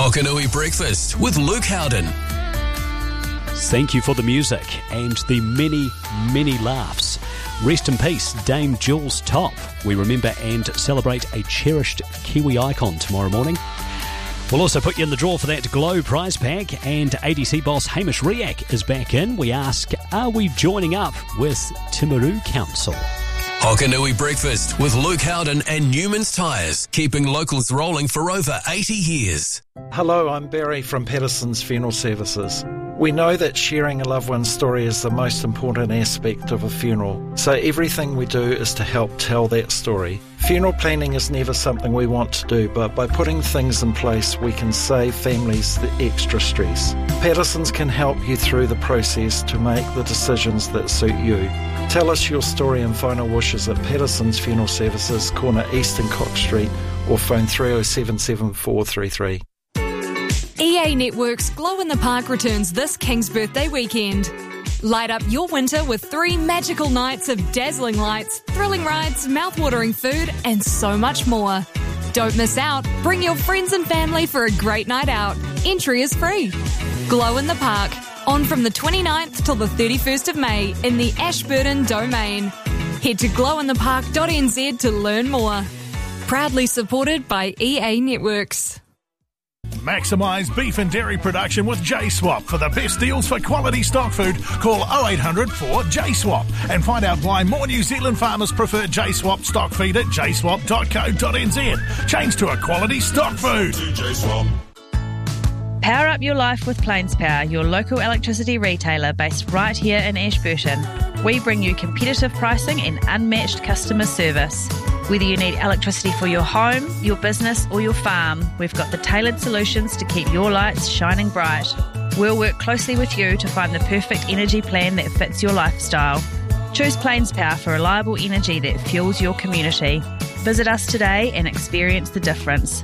Hokanui Breakfast with Luke Howden. Thank you for the music and the many, many laughs. Rest in peace, Dame Jules Top. We remember and celebrate a cherished Kiwi icon tomorrow morning. We'll also put you in the draw for that Glow prize pack, and ADC boss Hamish Riak is back in. We ask, are we joining up with Timaru Council? Hokanui Breakfast with Luke Howden and Newman's Tyres, keeping locals rolling for over 80 years. Hello, I'm Barry from Patterson's Funeral Services. We know that sharing a loved one's story is the most important aspect of a funeral, so everything we do is to help tell that story. Funeral planning is never something we want to do, but by putting things in place, we can save families the extra stress. Patterson's can help you through the process to make the decisions that suit you. Tell us your story and final wishes at Patterson's Funeral Services, corner East and Cox Street, or phone 307 7433. EA Networks Glow in the Park returns this King's Birthday weekend. Light up your winter with 3 magical nights of dazzling lights, thrilling rides, mouth-watering food, and so much more. Don't miss out. Bring your friends and family for a great night out. Entry is free. Glow in the Park, on from the 29th till the 31st of May in the Ashburton Domain. Head to glowinthepark.nz to learn more. Proudly supported by EA Networks. Maximise beef and dairy production with J-Swap. For the best deals for quality stock food, call 0800 4JSWAP and find out why more New Zealand farmers prefer J-Swap stock feed at jswap.co.nz. Change to a quality stock food. Power up your life with Plains Power, your local electricity retailer based right here in Ashburton. We bring you competitive pricing and unmatched customer service. Whether you need electricity for your home, your business or your farm, we've got the tailored solutions to keep your lights shining bright. We'll work closely with you to find the perfect energy plan that fits your lifestyle. Choose Plains Power for reliable energy that fuels your community. Visit us today and experience the difference.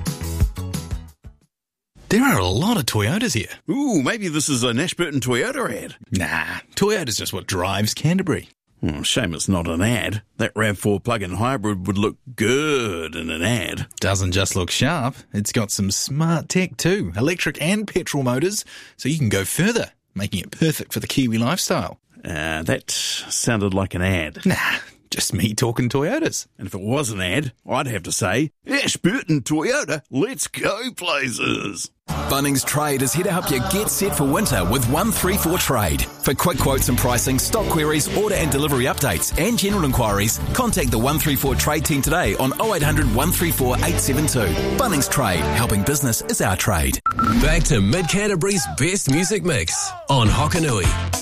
There are a lot of Toyotas here. Ooh, maybe this is an Ashburton Toyota ad. Nah, Toyota's just what drives Canterbury. Shame it's not an ad. That RAV4 plug-in hybrid would look good in an ad. Doesn't just look sharp, it's got some smart tech too, electric and petrol motors, so you can go further, making it perfect for the Kiwi lifestyle. That sounded like an ad. Nah, just me talking Toyotas. And if it was an ad, I'd have to say, Ashburton Toyota, let's go places. Bunnings Trade is here to help you get set for winter with 134 Trade. For quick quotes and pricing, stock queries, order and delivery updates, and general inquiries, contact the 134 Trade team today on 0800 134 872. Bunnings Trade, helping business is our trade. Back to Mid Canterbury's best music mix on Hokanui.